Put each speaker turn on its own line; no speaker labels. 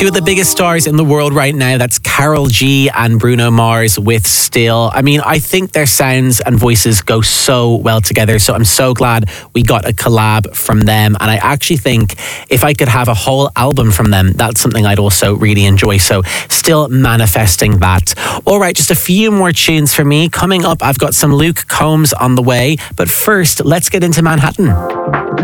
Two of the biggest stars in the world right now, that's Karol G and Bruno Mars with Still. I mean, I think their sounds and voices go so well together, so I'm so glad we got a collab from them. And I actually think if I could have a whole album from them, that's something I'd also really enjoy. So still manifesting that. All right, just a few more tunes for me. Coming up, I've got some Luke Combs on the way. But first, let's get into Manhattan.